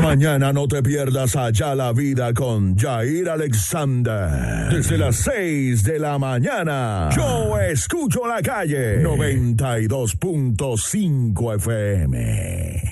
Mañana no te pierdas Allá la Vida con Jair Alexander. Desde las 6 de la mañana. Yo escucho la calle. 92.5 FM.